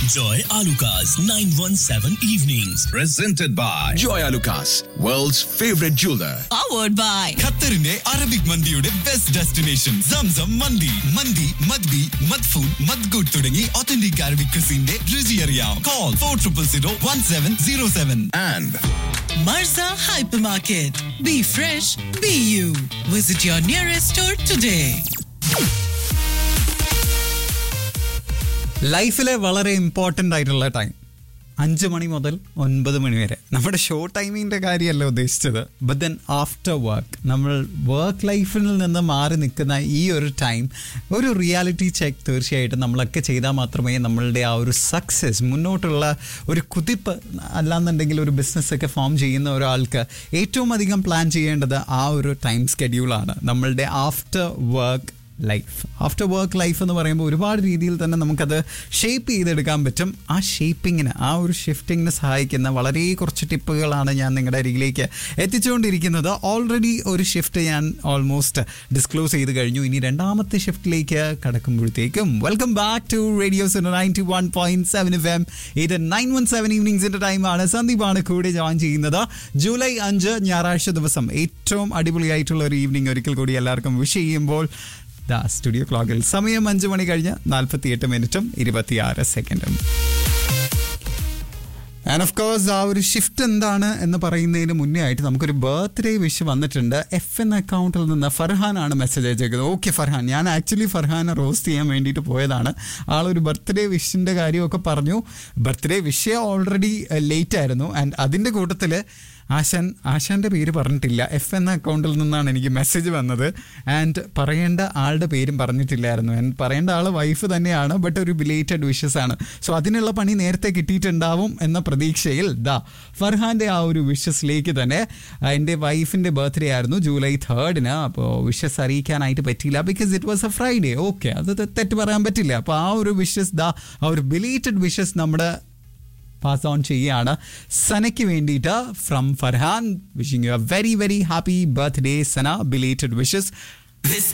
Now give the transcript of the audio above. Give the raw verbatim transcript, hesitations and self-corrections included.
Joy Alucas nine one seven Evenings. Presented by Joy Alucas, world's favorite jeweler. Powered by ഖത്തറിന്റെ Arabic മന്തിയുടെ best destination Zamzam മന്തി. മന്തി മദ്ബി മദ്ഫൂൻ മദ്ഗുഡ് തുടങ്ങി authentic Arabic ക്രിസിന്റെ രുചി അറിയാം. Call for triple zero one seven zero seven. And Marza Hypermarket. Be fresh, be you. Visit your nearest store today. ലൈഫിലെ വളരെ important ആയിട്ടുള്ള time അഞ്ച് മണി മുതൽ ഒൻപത് മണി വരെ നമ്മുടെ ഷോ ടൈമിങ്ങിൻ്റെ കാര്യമല്ല ഉദ്ദേശിച്ചത്. ബട്ട് ദെൻ ആഫ്റ്റർ വർക്ക് നമ്മൾ വർക്ക് ലൈഫിൽ നിന്ന് മാറി നിൽക്കുന്ന ഈ ഒരു ടൈം ഒരു റിയാലിറ്റി ചെക്ക് തീർച്ചയായിട്ടും നമ്മളൊക്കെ ചെയ്താൽ മാത്രമേ നമ്മളുടെ ആ ഒരു സക്സസ് മുന്നോട്ടുള്ള ഒരു കുതിപ്പ് അല്ലാന്നുണ്ടെങ്കിൽ ഒരു ബിസിനസ്സൊക്കെ ഫോം ചെയ്യുന്ന ഒരാൾക്ക് ഏറ്റവും അധികം പ്ലാൻ ചെയ്യേണ്ടത് ആ ഒരു ടൈം സ്കെഡ്യൂളാണ്. നമ്മളുടെ after work life. After work life എന്ന് പറയുമ്പോൾ ഒരുപാട് രീതിയിൽ തന്നെ നമുക്കത് ഷേപ്പ് ചെയ്തെടുക്കാൻ പറ്റും. ആ ഷേപ്പിങ്ങിന് ആ ഒരു ഷിഫ്റ്റിങ്ങിന് സഹായിക്കുന്ന വളരെ കുറച്ച് ടിപ്പുകളാണ് ഞാൻ നിങ്ങളുടെ അരികിലേക്ക് എത്തിച്ചുകൊണ്ടിരിക്കുന്നത്. ഓൾറെഡി ഒരു ഷിഫ്റ്റ് ഞാൻ ഓൾമോസ്റ്റ് ഡിസ്ക്ലോസ് ചെയ്ത് കഴിഞ്ഞു. ഇനി രണ്ടാമത്തെ ഷിഫ്റ്റിലേക്ക് കടക്കുമ്പോഴത്തേക്കും welcome back to radio ninety one point seven F M. ഇത് നയൻ വൺ സെവൻ ഈവനിങ്സിന്റെ ടൈമാണ്. സന്ദീപാണ് കൂടെ ജോയിൻ ചെയ്യുന്നത്. ജൂലൈ അഞ്ച് ഞായറാഴ്ച ദിവസം ഏറ്റവും അടിപൊളിയായിട്ടുള്ള ഒരു ഈവനിങ് ഒരിക്കൽ കൂടി എല്ലാവർക്കും വിഷ് ചെയ്യുമ്പോൾ ദാ സ്റ്റുഡിയോ ക്ലോക്കിൽ സമയം അഞ്ച് മണി കഴിഞ്ഞ് നാൽപ്പത്തി എട്ട് മിനിറ്റും ഇരുപത്തിയാറ് സെക്കൻഡും. ആൻഡ് ഓഫ് കോഴ്സ് ആ ഒരു ഷിഫ്റ്റ് എന്താണ് എന്ന് പറയുന്നതിന് മുന്നേ ആയിട്ട് നമുക്കൊരു ബർത്ത്ഡേ വിഷ് വന്നിട്ടുണ്ട്. എഫ് എൻ അക്കൗണ്ടിൽ നിന്ന് ഫർഹാനാണ് മെസ്സേജ് അയച്ചേക്കുന്നത്. ഓക്കെ ഫർഹാൻ, ഞാൻ ആക്ച്വലി ഫർഹാനെ റോസ്റ്റ് ചെയ്യാൻ വേണ്ടിയിട്ട് പോയതാണ്. ആളൊരു ബർത്ത്ഡേ വിഷിൻ്റെ കാര്യമൊക്കെ പറഞ്ഞു. ബർത്ത്ഡേ വിഷ് ഓൾറെഡി ലേറ്റ് ആയിരുന്നു. ആൻഡ് അതിൻ്റെ കൂട്ടത്തിൽ ആശാൻ ആശാൻ്റെ പേര് പറഞ്ഞിട്ടില്ല. എഫ് എന്ന അക്കൗണ്ടിൽ നിന്നാണ് എനിക്ക് മെസ്സേജ് വന്നത്. ആൻഡ് പറയേണ്ട ആളുടെ പേരും പറഞ്ഞിട്ടില്ലായിരുന്നു. ആൻഡ് പറയേണ്ട ആൾ വൈഫ് തന്നെയാണ്, ബട്ട് ഒരു ബിലേറ്റഡ് വിഷസ് ആണ്. സോ അതിനുള്ള പണി നേരത്തെ കിട്ടിയിട്ടുണ്ടാവും എന്ന പ്രതീക്ഷയിൽ ദാ ഫർഹാൻ്റെ ആ ഒരു വിഷസിലേക്ക് തന്നെ. എൻ്റെ വൈഫിൻ്റെ ബർത്ത്ഡേ ആയിരുന്നു ജൂലൈ തേർഡിന്. അപ്പോൾ വിഷസ് അറിയിക്കാനായിട്ട് പറ്റിയില്ല because it was A Friday. Okay, അത് തെറ്റ് പറയാൻ പറ്റില്ല. അപ്പോൾ ആ ഒരു വിഷസ് ദാ ആ ഒരു ബിലേറ്റഡ് വിഷസ് നമ്മുടെ പാസ് ഓൺ ചെയ്യുകയാണ് സനയ്ക്ക് വേണ്ടിയിട്ട് from Farhan. Wishing you A very very happy birthday Sana. Belated wishes. This